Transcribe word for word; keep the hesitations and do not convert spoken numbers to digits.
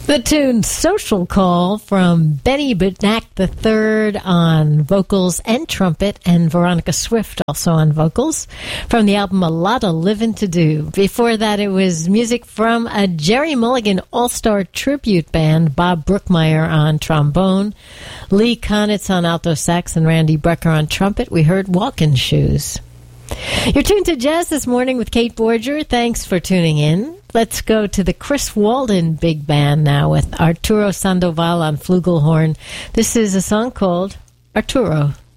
The tune Social Call from Benny Badnack the third on vocals and trumpet, and Veronica Swift also on vocals, from the album A Lot of Livin' to Do. Before that, it was music from a Jerry Mulligan all-star tribute band, Bob Brookmeyer on trombone, Lee Konitz on alto sax, and Randy Brecker on trumpet. We heard Walkin' Shoes. You're tuned to Jazz This Morning with Kate Borger. Thanks for tuning in. Let's go to the Chris Walden Big Band now with Arturo Sandoval on flugelhorn. This is a song called Arturo.